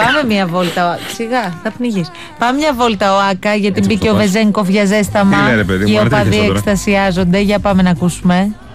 Πάμε μια βόλτα. Σιγά, θα πνιγείς. Πάμε μια βόλτα ο Άκα, γιατί μπήκε ο Βεζένκοφ για ζέσταμα. Και οι οπαδοί εκστασιάζονται. Για πάμε να ακούσουμε.